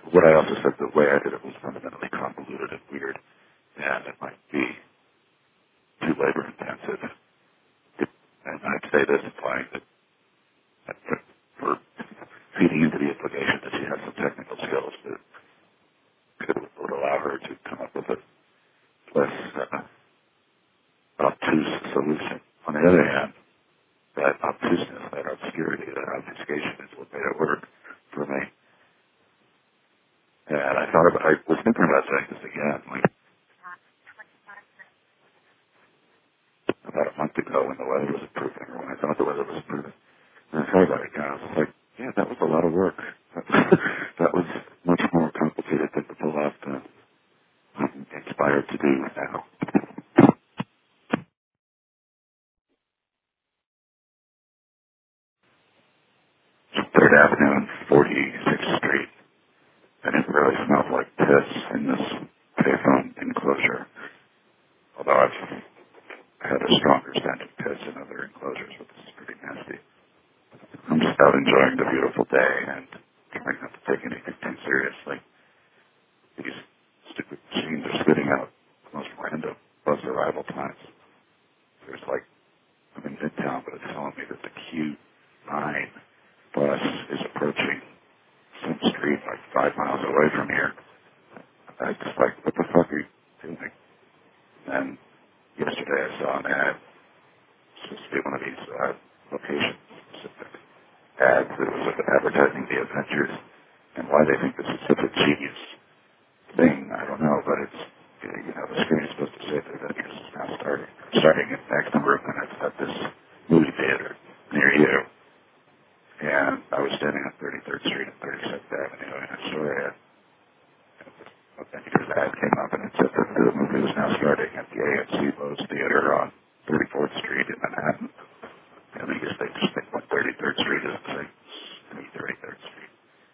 what I also said, the way I did it was fundamentally convoluted and weird, and it might be too labor intensive. And I'd say this, implying that for feeding into the implication that she has some technical skills that would allow her to come up with a less obtuse solution. On the other hand, that obtuseness, that obscurity, that obfuscation is what made it work for me. And I was thinking about saying this again, like about a month ago when the weather was improving, or when I thought the weather was improving. And I thought about it again. I was like, yeah, that was a lot of work. That was much more complicated thing to pull off than I'm inspired to do now. Third Avenue and 46th Street, and it really smells like piss in this payphone enclosure. Although I've had a stronger stench of piss in other enclosures, but this is pretty nasty. I'm just out enjoying the beautiful day and trying not to take anything too seriously. These stupid machines are spitting out the most random bus arrival times. There's like, I'm in Midtown, but it's telling me that the Q9 bus is approaching some street like 5 miles away from here. I just like, what the fuck are you doing? And yesterday I saw an ad, supposed to be one of these location-specific ads that was advertising the adventures, and why they think this is such a genius thing, I don't know, but it's, the screen is supposed to say that adventures is now starting in X number of minutes at this movie theater near you. And I was standing on 33rd Street and 36th Avenue, and I saw it. Adventures ad came up, and it said that the movie was now starting at the AMC Lowe's Theater on 34th Street in Manhattan. And I guess they